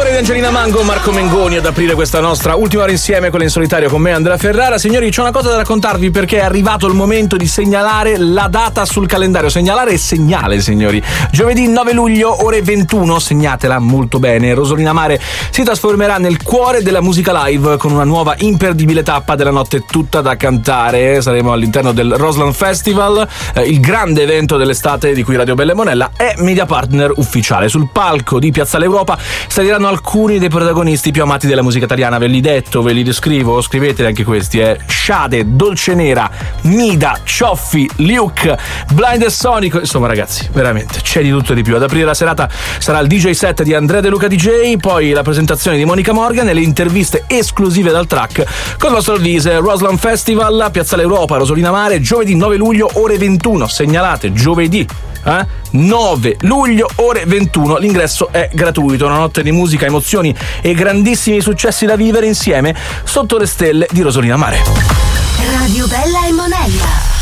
Amore di Angelina Mango, Marco Mengoni ad aprire questa nostra ultima ora insieme con In Solitario con me Andrea Ferrara. Signori, c'è una cosa da raccontarvi perché è arrivato il momento di segnalare la data sul calendario. Segnalare e segnale, signori. Giovedì 9 luglio ore 21, segnatela molto bene. Rosolina Mare si trasformerà nel cuore della musica live con una nuova imperdibile tappa della notte tutta da cantare. Saremo all'interno del Roseland Festival, il grande evento dell'estate di cui Radio Bella e Monella è media partner ufficiale. Sul palco di Piazzale Europa saliranno alcuni dei protagonisti più amati della musica italiana. Ve li detto, ve li descrivo, scriveteli anche questi, Sade, Dolce Nera, Mida, Cioffi, Luke, Blind e Sonico. Insomma ragazzi, veramente c'è di tutto e di più. Ad aprire la serata sarà il DJ set di Andrea De Luca DJ, poi la presentazione di Monica Morgan e le interviste esclusive dal track con il nostro Alvise. Roseland Festival, Piazzale Europa, Rosolina Mare, giovedì 9 luglio ore 21. Segnalate, giovedì 9 luglio ore 21. L'ingresso è gratuito. Una notte di musica, emozioni e grandissimi successi da vivere insieme sotto le stelle di Rosolina Mare. Radio Bella e Monella.